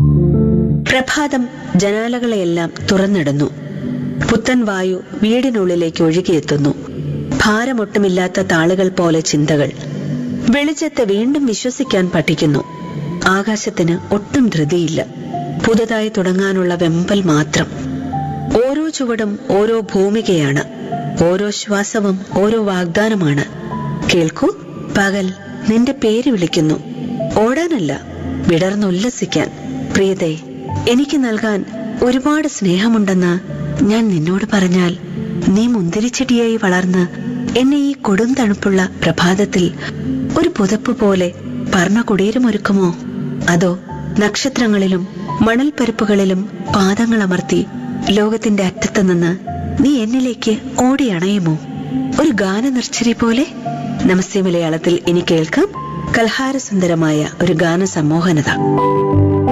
പ്രഭാതം ജനാലകളെയെല്ലാം തുറന്നിടുന്നു. പുത്തൻ വായു വീടിനുള്ളിലേക്ക് ഒഴുകിയെത്തുന്നു. ഭാരമൊട്ടുമില്ലാത്ത താളുകൾ പോലെ ചിന്തകൾ. വെളിച്ചത്തെ വീണ്ടും വിശ്വസിക്കാൻ പഠിക്കുന്നു. ആകാശത്തിന് ഒട്ടും ധൃതിയില്ല. പുതുതായി തുടങ്ങാനുള്ള വെമ്പൽ മാത്രം. ഓരോ ചുവടും ഓരോ ഭൂമികയാണ്. ഓരോ ശ്വാസവും ഓരോ വാഗ്ദാനമാണ്. കേൾക്കൂ, പകൽ നിന്റെ പേര് വിളിക്കുന്നു. ഓടാനല്ല, വിടർന്നുല്ലസിക്കാൻ. പ്രിയതേ, എനിക്ക് നൽകാൻ ഒരുപാട് സ്നേഹമുണ്ടെന്ന് ഞാൻ നിന്നോട് പറഞ്ഞാൽ, നീ മുന്തിരിച്ചെടിയായി വളർന്ന് എന്നെ ഈ കൊടും തണുപ്പുള്ള പ്രഭാതത്തിൽ ഒരു പുതപ്പ് പോലെ പർണ കുടീരമൊരുക്കുമോ? അതോ നക്ഷത്രങ്ങളിലും മണൽപ്പരപ്പുകളിലും പാദങ്ങളമർത്തി ലോകത്തിന്റെ അറ്റത്ത് നിന്ന് നീ എന്നിലേക്ക് ഓടിയണയുമോ? ഒരു ഗാനനിർച്ചരി പോലെ. നമസ്തേ മലയാളത്തിൽ ഇനി കേൾക്കാം കൽഹാരസുന്ദരമായ ഒരു ഗാന സമ്മോഹനത.